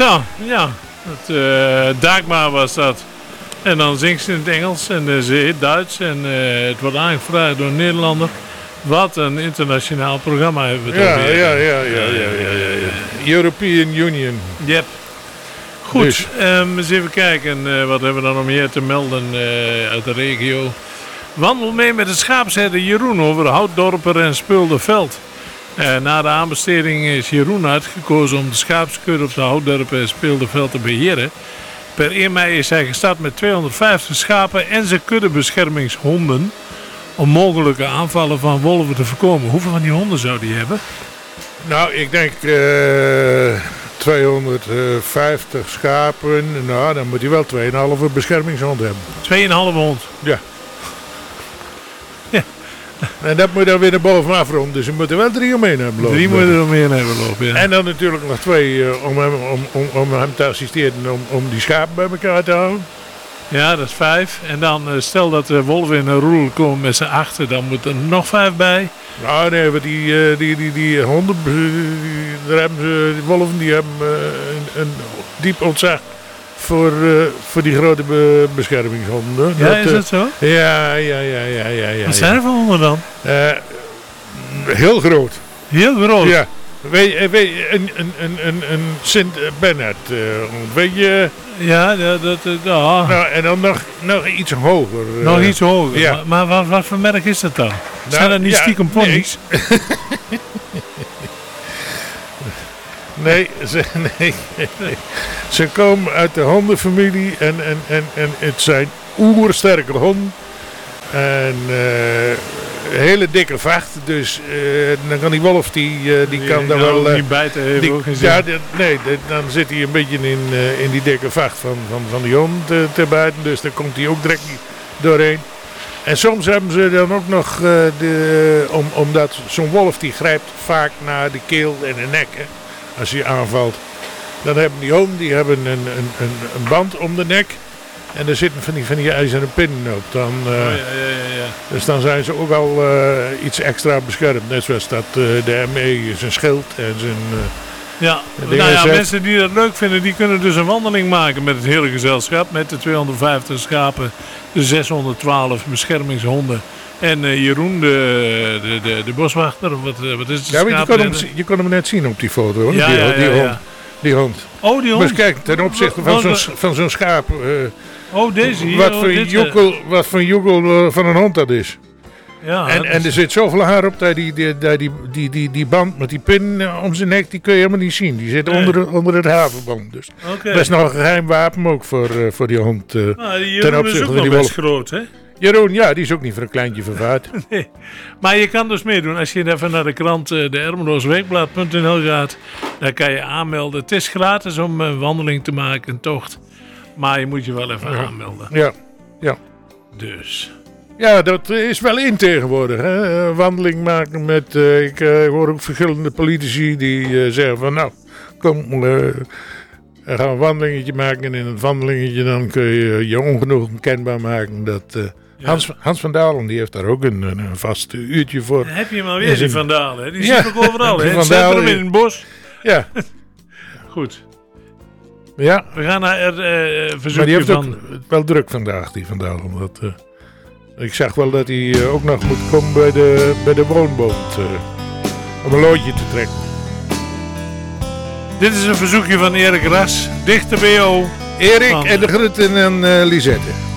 Zo, ja. Dagmar was dat. En dan zingt ze in het Engels en ze in het Duits. En het wordt aangevraagd door een Nederlander. Wat een internationaal programma hebben we toch weer. Ja. European Union. Yep. Goed, dus. Eens even kijken. Wat hebben we dan nog meer te melden uit de regio. Wandel mee met de schaapsherder Jeroen over Houtdorper en Speulderveld. Na de aanbesteding is Jeroen uitgekozen om de schaapskudde op de Houtdorper en Speulderveld te beheren. Per 1 mei is hij gestart met 250 schapen en zijn kuddebeschermingshonden. Om mogelijke aanvallen van wolven te voorkomen. Hoeveel van die honden zou die hebben? Nou, ik denk 250 schapen. Nou, dan moet hij wel 2,5 beschermingshond hebben. 2,5 hond? Ja. En dat moet dan weer naar boven afronden. Dus we moeten wel 3 omheen hebben lopen. 3 moeten er omheen hebben lopen, ja. En dan natuurlijk nog 2 om hem te assisteren om die schapen bij elkaar te houden. Ja, dat is 5. En dan stel dat de wolven in een roel komen met z'n 8, dan moet er nog 5 bij. Nou nee, want die honden, die wolven die hebben een diep ontzag voor die grote beschermingshonden. Ja, is dat zo? Ja. Wat zijn er voor honden dan? Heel groot. Heel groot? Ja. Weet een Sint Bernard, weet je? Ja, dat. Nou, en dan nog iets hoger. Nog iets hoger? Ja. Maar wat voor merk is dat dan? Zijn dat niet stiekem ponies? Nee. Nee. Ze komen uit de hondenfamilie en het zijn oersterke honden. En hele dikke vacht, dus dan kan die wolf die kan daar wel niet bijten hebben. Dan zit hij een beetje in die dikke vacht van die hond te bijten, dus daar komt hij ook direct niet doorheen. En soms hebben ze dan ook nog omdat zo'n wolf die grijpt vaak naar de keel en de nek, hè, als hij aanvalt. Dan hebben die honden een band om de nek. En er zitten van die ijzeren pinnen op. Dus dan zijn ze ook al iets extra beschermd. Net zoals dat de ME zijn schild en zijn... mensen die dat leuk vinden, die kunnen dus een wandeling maken met het hele gezelschap. Met de 250 schapen, de 612 beschermingshonden. En Jeroen, de boswachter, wat is het? Ja, je kon hem net zien op die foto, hoor. Die hond. Oh, die hond. Maar kijk, ten opzichte van zo'n schaap... deze hier. Wat voor joekel van een hond dat is. Ja, en er zit zoveel haar op dat die band met die pin om zijn nek, die kun je helemaal niet zien. Die zit onder het havenband. Dus dat is nog een geheim wapen ook voor die hond. Jeroen is ook nog best groot, hè? Jeroen, ja, die is ook niet voor een kleintje vervaard. Nee. Maar je kan dus meedoen. Als je even naar de krant de Ermelo-Weekblad.nl gaat, dan kan je aanmelden. Het is gratis om een wandeling te maken, een tocht. Maar je moet je wel even aanmelden. Ja. Dus. Ja, dat is wel in tegenwoordig. Hè? Wandeling maken met... ik hoor ook verschillende politici die zeggen van... Nou, kom, we gaan een wandelingetje maken. En in het wandelingetje dan kun je je ongenoegen kenbaar maken. Dat, Hans van Dalen, die heeft daar ook een vast uurtje voor. Dan heb je maar weer die Van Dalen. Hè? Die zit ook overal. Hè? Zet hem in het bos. Ja. Goed. Ja. We gaan naar het verzoekje maar die heeft van... ook wel druk vandaag, die Van Dalen. Ik zag wel dat hij ook nog moet komen bij de woonboot. Om een loodje te trekken. Dit is een verzoekje van Erik Ras. Dichter bij jou. Erik en de groeten aan Lisette.